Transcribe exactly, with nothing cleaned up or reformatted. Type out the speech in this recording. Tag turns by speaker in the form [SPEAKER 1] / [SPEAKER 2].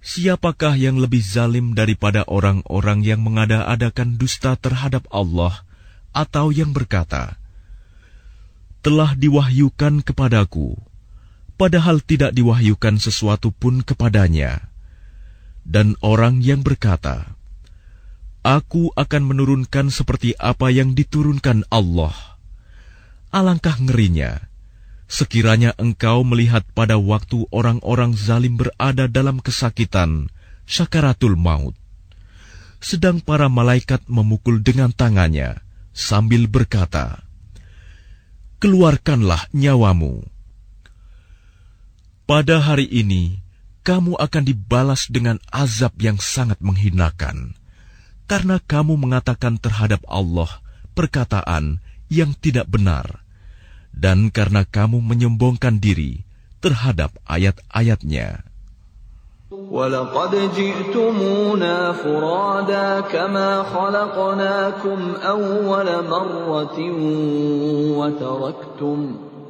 [SPEAKER 1] Siapakah yang lebih zalim daripada orang-orang yang mengada-adakan dusta terhadap Allah, atau yang berkata, telah diwahyukan kepadaku, padahal tidak diwahyukan sesuatu pun kepadanya. Dan orang yang berkata, aku akan menurunkan seperti apa yang diturunkan Allah. Alangkah ngerinya, sekiranya engkau melihat pada waktu orang-orang zalim berada dalam kesakitan, syakaratul maut, sedang para malaikat memukul dengan tangannya, sambil berkata, keluarkanlah nyawamu. Pada hari ini, kamu akan dibalas dengan azab yang sangat menghinakan, karena kamu mengatakan terhadap Allah perkataan yang tidak benar, dan karena kamu menyombongkan diri terhadap ayat-ayatnya.
[SPEAKER 2] وَلَقَدْ جِئْتُمُونَا فُرَادَىٰ كَمَا خَلَقْنَاكُمْ أَوَّلَ مَرَّةٍ وَتَرَكْتُمْ